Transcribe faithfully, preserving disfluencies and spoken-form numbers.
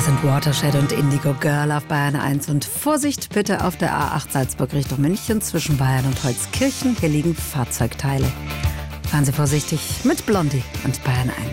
sind Watershed und Indigo Girl auf Bayern eins. Und Vorsicht bitte auf der A acht Salzburg Richtung München zwischen Bayern und Holzkirchen. Hier liegen Fahrzeugteile. Fahren Sie vorsichtig mit Blondie und Bayern eins.